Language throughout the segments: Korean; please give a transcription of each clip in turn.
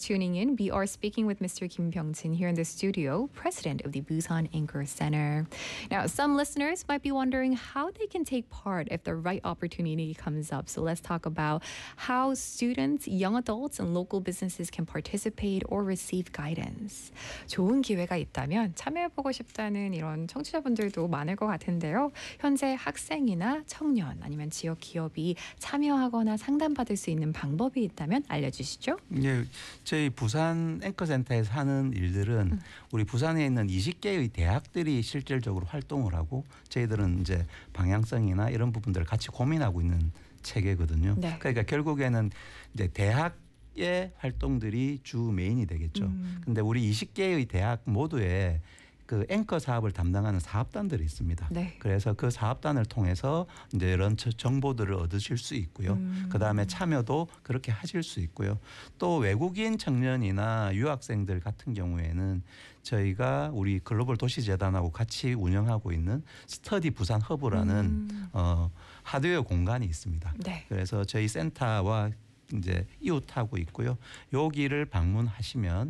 tuning in, we are speaking with Mr. Kim Byung-jin here in the studio, president of the Busan Anchor Center. Now, some listeners might be wondering how they can take part if the right opportunity comes up. So let's talk about how students, young adults, and local businesses can participate or receive guidance. 좋은 기회가 있다면 참여해보고 싶다는 이런 청취자분들도 많을 것 같은데요. 현재 학생이나 청년 아니면 지역 기업이 참여하거나 상담받을 수 있는 방법이 있다면 알려주시죠. 네, 저희 부산 앵커센터에서 하는 일들은 우리 부산에 있는 20개의 대학들이 실질적으로 활동을 하고 저희들은 이제 방향성이나 이런 부분들을 같이 고민하고 있는 체계거든요. 네. 그러니까 결국에는 이제 대학의 활동들이 주 메인이 되겠죠. 근데 우리 20개의 대학 모두에 그 앵커 사업을 담당하는 사업단들이 있습니다. 네. 그래서 그 사업단을 통해서 이제 이런 정보들을 얻으실 수 있고요. 그다음에 참여도 그렇게 하실 수 있고요. 또 외국인 청년이나 유학생들 같은 경우에는 저희가 우리 글로벌 도시재단하고 같이 운영하고 있는 스터디 부산 허브라는 하드웨어 공간이 있습니다. 네. 그래서 저희 센터와 이제 이웃하고 있고요. 여기를 방문하시면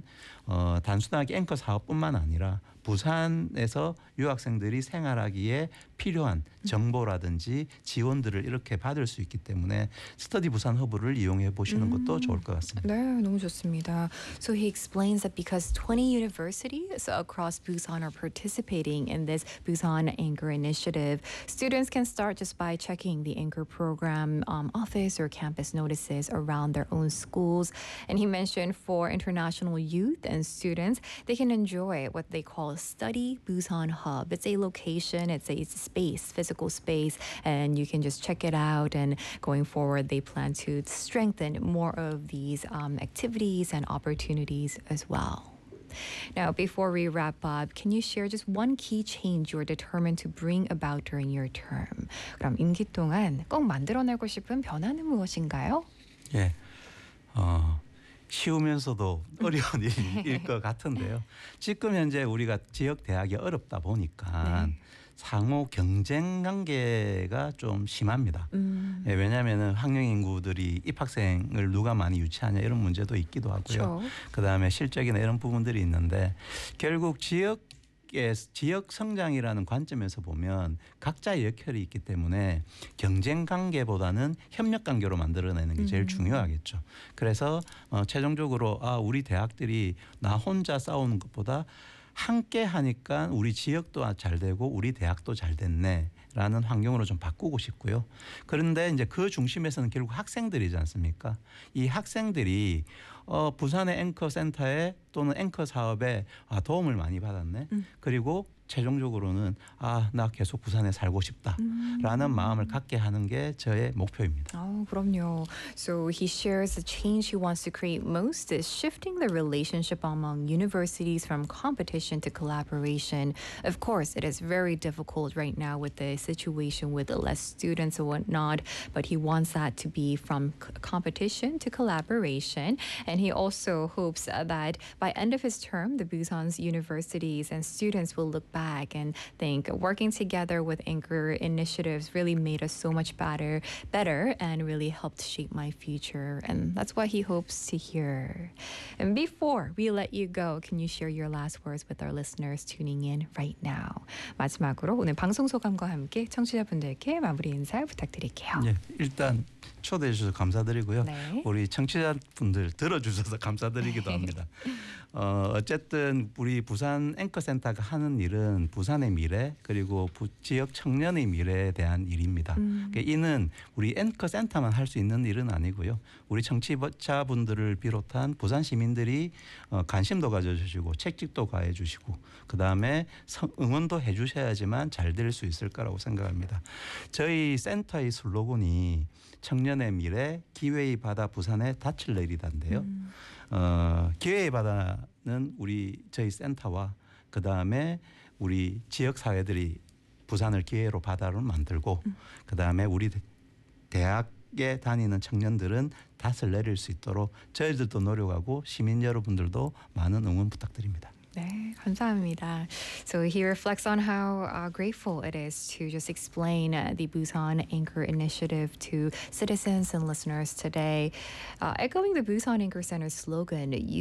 단순하게 앵커 사업뿐만 아니라 부산에서 유학생들이 생활하기에 필요한 정보라든지 지원들을 이렇게 받을 수 있기 때문에 스터디 부산 허브를 이용해 보시는 것도 좋을 것 같습니다. 네, 너무 좋습니다. So he explains that because 20 universities across Busan are participating in this Busan Anchor Initiative, students can start just by checking the Anchor program office or campus notices around their own schools. And he mentioned for international youth and students, they can enjoy what they call Study Busan Hub. It's a location, it's a space, physical space, and you can just check it out. And going forward, they plan to strengthen more of these activities and opportunities as well. Now, before we wrap up, can you share just one key change you're determined to bring about during your term? 그럼 임기 동안 꼭 만들어내고 싶은 변화는 무엇인가요? 예, 쉬우면서도 어려운 일일 것 같은데요. 지금 현재 우리가 지역 대학이 어렵다 보니까 상호 경쟁 관계가 좀 심합니다. 예, 왜냐하면 학령 인구들이 입학생을 누가 많이 유치하냐 이런 문제도 있기도 하고요. 그다음에 실적이나 이런 부분들이 있는데 결국 지역 성장이라는 관점에서 보면 각자의 역할이 있기 때문에 경쟁 관계보다는 협력 관계로 만들어내는 게 제일 중요하겠죠. 그래서 최종적으로 우리 대학들이 나 혼자 싸우는 것보다 함께 하니까 우리 지역도 잘 되고 우리 대학도 잘 됐네. 라는 환경으로 좀 바꾸고 싶고요. 그런데 이제 그 중심에서는 결국 학생들이지 않습니까? 이 학생들이 부산의 앵커 센터에 또는 앵커 사업에 도움을 많이 받았네. 그리고 최종적으로는 나 계속 부산에 살고 싶다라는 마음을 갖게 하는 게 저의 목표입니다. 그럼요. So he shares the change he wants to create most is shifting the relationship among universities from competition to collaboration. Of course, it is very difficult right now with the situation with less students and whatnot, but he wants that to be from competition to collaboration. And he also hopes that by end of his term, the Busan's universities and students will look back and think working together with Anchor initiatives really made us so much better and really helped shape my future. And that's what he hopes to hear. And before we let you go, can you share your last words with our listeners tuning in right now? 마지막으로 오늘 방송 소감과 함께 청취자분들께 마무리 인사 부탁드릴게요. 네, 일단 초대해 주셔서 감사드리고요. 우리 청취자분들 들어주셔서 감사드리기도 합니다. 어쨌든 우리 부산 앵커센터가 하는 일은 부산의 미래 그리고 지역 청년의 미래에 대한 일입니다. 이는 우리 앵커센터만 할 수 있는 일은 아니고요. 우리 청취자분들을 비롯한 부산 시민들이 관심도 가져주시고 책찍도 가해 주시고 그다음에 응원도 해 주셔야지만 잘 될 수 있을 거라고 생각합니다. 저희 센터의 슬로건이 청년의 미래, 기회의 바다 부산에 닻을 내리다인데요. 기회의 바다는 저희 센터와 그다음에 우리 지역 사회들이 부산을 기회로 바다로 만들고 그다음에 우리 대학에 다니는 청년들은 닻을 내릴 수 있도록 저희들도 노력하고 시민 여러분들도 많은 응원 부탁드립니다. 네, 감사합니다. So he reflects on how grateful it is to just explain the Busan Anchor Initiative to citizens and listeners today. Echoing the Busan Anchor Center's slogan,